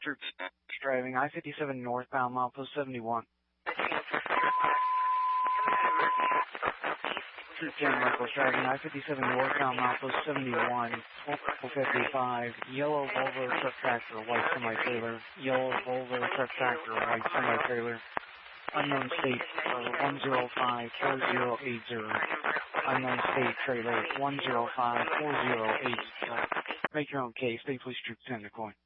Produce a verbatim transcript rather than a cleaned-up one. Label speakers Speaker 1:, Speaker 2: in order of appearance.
Speaker 1: Troops driving I fifty-seven northbound, milepost seventy-one. Troop ten Rifles driving I fifty-seven northbound, milepost seventy-one, fifty-five, yellow Volvo truck tractor, white semi-trailer, yellow Volvo truck tractor, white semi-trailer, unknown state, uh, one zero five four zero eight zero, unknown state trailer, one zero five four zero eight zero. Make your own case, State Police Troop ten, Coin.